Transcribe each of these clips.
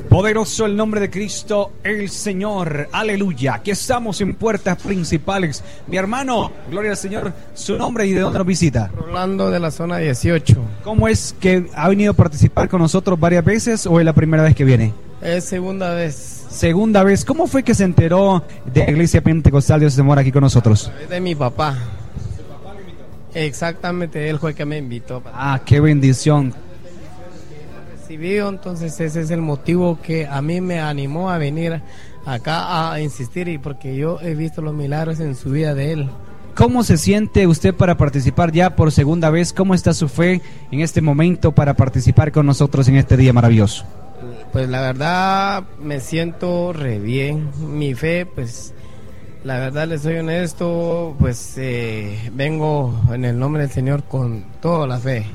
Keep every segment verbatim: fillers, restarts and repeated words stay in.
Poderoso el nombre de Cristo, el Señor. Aleluya. Aquí estamos en Puertas Principales. Mi hermano, gloria al Señor. Su nombre y de dónde nos visita. Rolando, de la zona dieciocho. ¿Cómo es que ha venido a participar con nosotros varias veces o es la primera vez que viene? Es segunda vez. Segunda vez. ¿Cómo fue que se enteró de la Iglesia Pentecostal Dios de Amor aquí con nosotros? Es de mi papá. Exactamente, él fue el que me invitó. Ah, qué bendición. Recibió, entonces ese es el motivo que a mí me animó a venir acá a insistir, y porque yo he visto los milagros en su vida de él. ¿Cómo se siente usted para participar ya por segunda vez? ¿Cómo está su fe en este momento para participar con nosotros en este día maravilloso? Pues la verdad me siento re bien. Mi fe, pues la verdad les soy honesto, pues eh, vengo en el nombre del Señor con toda la fe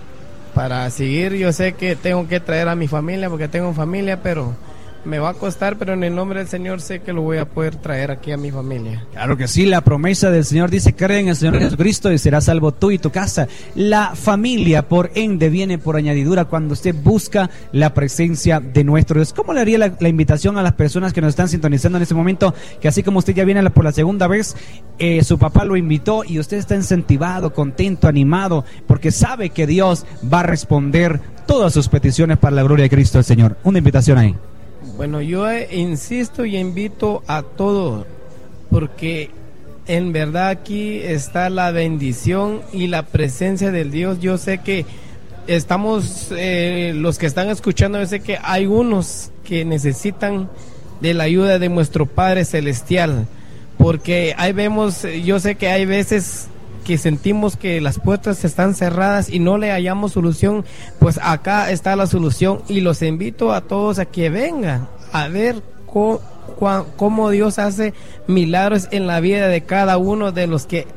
para seguir. Yo sé que tengo que traer a mi familia porque tengo familia, pero me va a costar, pero en el nombre del Señor sé que lo voy a poder traer aquí a mi familia. Claro que sí, la promesa del Señor dice: cree en el Señor Jesucristo y serás salvo tú y tu casa. La familia, por ende, viene por añadidura cuando usted busca la presencia de nuestro Dios. ¿Cómo le haría la, la invitación a las personas que nos están sintonizando en este momento? Que así como usted ya viene por la segunda vez, eh, su papá lo invitó y usted está incentivado, contento, animado, porque sabe que Dios va a responder todas sus peticiones para la gloria de Cristo el Señor. Una invitación ahí. Bueno, yo eh, insisto y invito a todos, porque en verdad aquí está la bendición y la presencia del Dios. Yo sé que estamos, eh, los que están escuchando, yo sé que hay unos que necesitan de la ayuda de nuestro Padre Celestial, porque ahí vemos, yo sé que hay veces que sentimos que las puertas están cerradas y no le hallamos solución. Pues acá está la solución, y los invito a todos a que vengan a ver cómo, cómo Dios hace milagros en la vida de cada uno de los que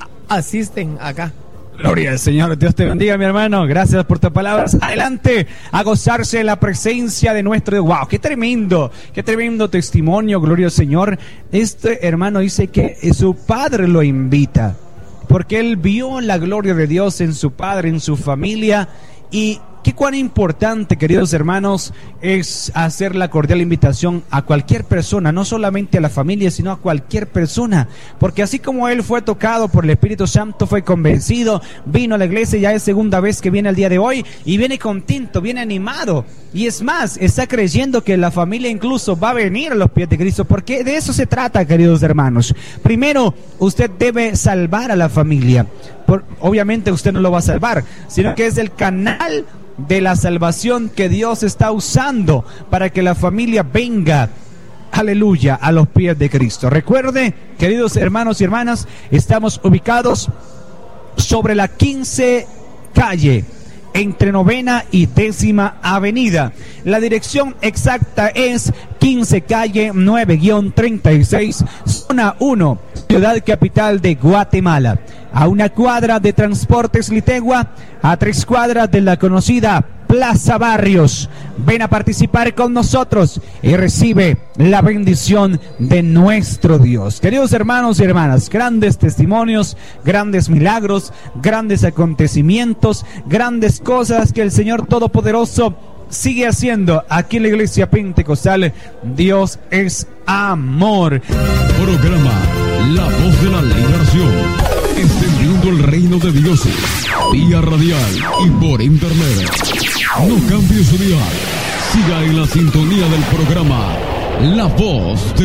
asisten acá. Gloria al Señor, Dios te bendiga, mi hermano. Gracias por tus palabras. Adelante a gozarse de la presencia de nuestro Dios. Wow, qué tremendo, qué tremendo testimonio, gloria al Señor. Este hermano dice que su padre lo invita, porque él vio la gloria de Dios en su padre, en su familia. Y qué cuán importante, queridos hermanos, es hacer la cordial invitación a cualquier persona, no solamente a la familia, sino a cualquier persona, porque así como él fue tocado por el Espíritu Santo, fue convencido, vino a la iglesia, ya es segunda vez que viene el día de hoy, y viene contento, viene animado, y es más, está creyendo que la familia incluso va a venir a los pies de Cristo, porque de eso se trata, queridos hermanos. Primero, usted debe salvar a la familia. Por, obviamente usted no lo va a salvar, sino que es el canal de la salvación que Dios está usando para que la familia venga, aleluya, a los pies de Cristo. Recuerde, queridos hermanos y hermanas, estamos ubicados sobre la quince calle, entre novena y décima avenida. La dirección exacta es quince calle nueve treinta y seis, zona uno, ciudad capital de Guatemala. A una cuadra de Transportes Litegua, a tres cuadras de la conocida Plaza Barrios. Ven a participar con nosotros y recibe la bendición de nuestro Dios. Queridos hermanos y hermanas, grandes testimonios, grandes milagros, grandes acontecimientos, grandes cosas que el Señor Todopoderoso sigue haciendo aquí en la Iglesia Pentecostal. Dios es amor. Programa La Voz de la Liberación, extendiendo el reino de Dios vía radial y por internet. No cambie su dial, siga en la sintonía del programa La Voz de